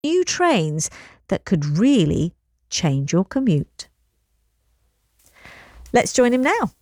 new trains that could really change your commute. Let's join him now.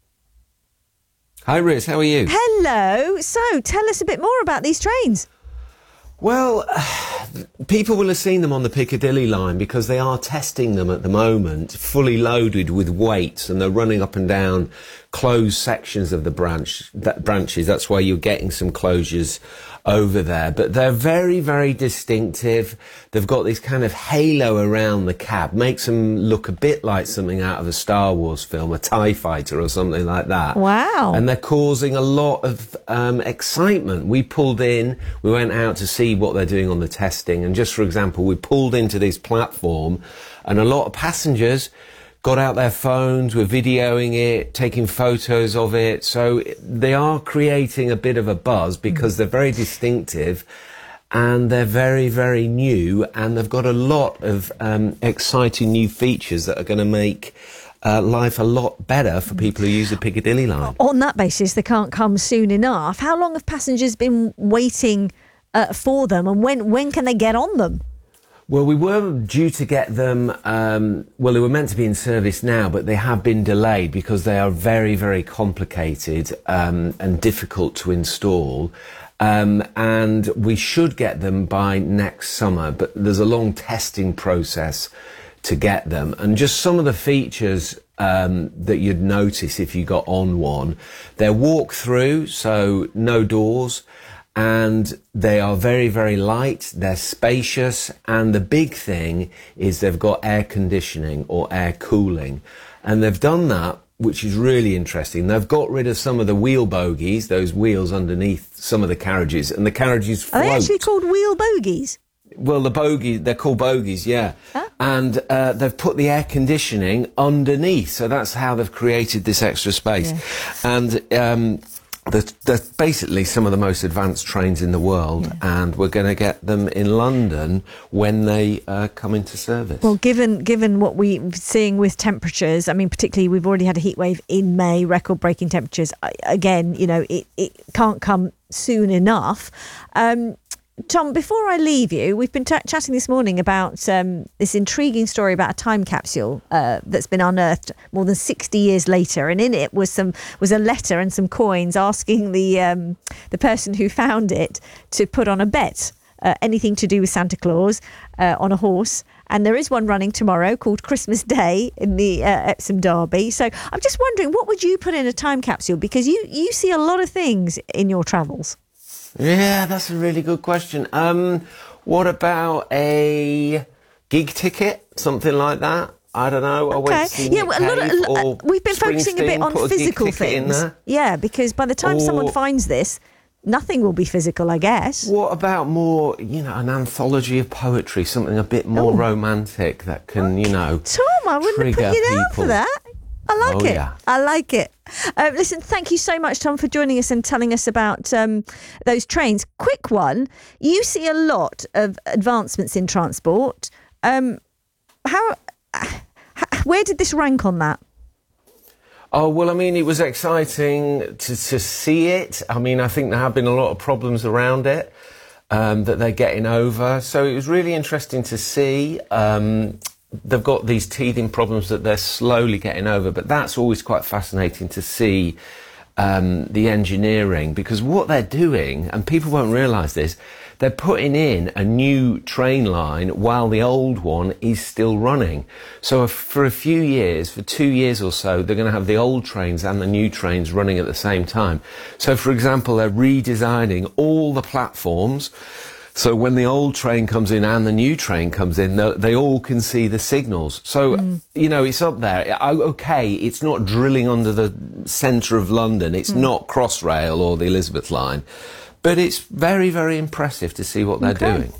Hi, Riz. How are you? Hello. So, tell us a bit more about these trains. Well, people will have seen them on the Piccadilly line because they are testing them at the moment, fully loaded with weights, and they're running up and down closed sections of the branches. That's why you're getting some closures over there. But they're very, very distinctive. They've got this kind of halo around the cab, makes them look a bit like something out of a Star Wars film, a TIE fighter or something like that. Wow. And they're causing a lot of excitement. We pulled in, we went out to see what they're doing on the testing, and just for example, we pulled into this platform and a lot of passengers got out their phones, were videoing it, taking photos of it. So they are creating a bit of a buzz because they're very distinctive and they're very, very new, and they've got a lot of exciting new features that are going to make life a lot better for people who use the Piccadilly line. On that basis, they can't come soon enough. How long have passengers been waiting for them, and when can they get on them? Well, we were due to get them, well, they were meant to be in service now, but they have been delayed because they are very, very complicated and difficult to install. And we should get them by next summer, but there's a long testing process to get them. And just some of the features that you'd notice if you got on one, they're walk-through, so no doors. And they are very, very light, they're spacious, and the big thing is they've got air conditioning or air cooling. And they've done that, which is really interesting. They've got rid of some of the wheel bogies, those wheels underneath some of the carriages, and the carriages float. Are they actually called wheel bogies? Well, the bogies, they're called bogies, yeah. Huh? And they've put the air conditioning underneath, so that's how they've created this extra space. Yeah. And they're basically some of the most advanced trains in the world, and we're going to get them in London when they come into service. Well, given what we're seeing with temperatures, I mean, particularly we've already had a heat wave in May, record-breaking temperatures. Again, you know, it can't come soon enough. Tom, before I leave you, we've been chatting this morning about this intriguing story about a time capsule that's been unearthed more than 60 years later, and in it was a letter and some coins asking the person who found it to put on a bet, anything to do with Santa Claus on a horse. And there is one running tomorrow called Christmas Day in the Epsom Derby. So I'm just wondering, what would you put in a time capsule? Because you see a lot of things in your travels. Yeah, that's a really good question. What about a gig ticket? Something like that? I don't know. Okay. I went to see we've been focusing a bit on physical things. Yeah, because by the time someone finds this, nothing will be physical, I guess. What about more, an anthology of poetry, something a bit more romantic that can, Tom, I wouldn't have put you down for that. I like it. Yeah. I like it. Listen, thank you so much, Tom, for joining us and telling us about those trains. Quick one. You see a lot of advancements in transport. Where did this rank on that? Oh, well, I mean, it was exciting to see it. I mean, I think there have been a lot of problems around it that they're getting over. So it was really interesting to see. They've got these teething problems that they're slowly getting over, but that's always quite fascinating to see the engineering, because what they're doing, and people won't realise this, they're putting in a new train line while the old one is still running. So for a few years, for 2 years or so, they're going to have the old trains and the new trains running at the same time. So, for example, they're redesigning all the platforms. So when the old train comes in and the new train comes in, they all can see the signals. So, it's up there. Okay, it's not drilling under the centre of London. It's not Crossrail or the Elizabeth line. But it's very, very impressive to see what they're doing.